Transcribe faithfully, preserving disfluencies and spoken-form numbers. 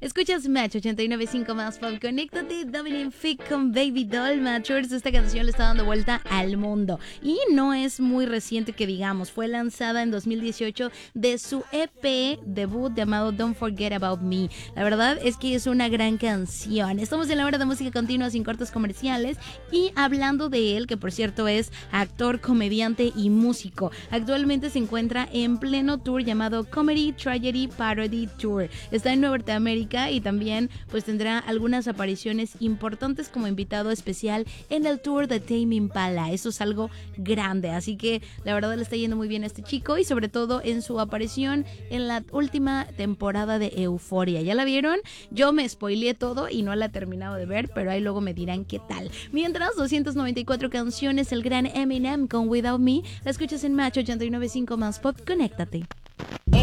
Escuchas Match ochenta y nueve punto cinco más Pop. Conéctate, Dominic Fike con Baby Doll Matchers. Esta canción le está dando vuelta al mundo y no es muy reciente que digamos. Fue lanzada en dos mil dieciocho de su E P debut llamado Don't Forget About Me. La verdad es que es una gran canción. Estamos en la hora de música continua sin cortes comerciales y hablando de él, que por cierto es actor, comediante y músico. Actualmente se encuentra en pleno tour llamado Comedy Tragedy Parody Tour. Está en Norteamérica y también pues tendrá algunas apariciones importantes como invitado especial en el tour de Tame Impala. Eso es algo grande, así que la verdad le está yendo muy bien a este chico y sobre todo en su aparición en la última temporada de Euphoria. ¿Ya la vieron? Yo me spoileé todo y no la he terminado de ver, pero ahí luego me dirán qué tal. Mientras, doscientas noventa y cuatro canciones, el gran Eminem con Without Me, la escuchas en Match ochenta y nueve punto cinco más Pop. Conéctate.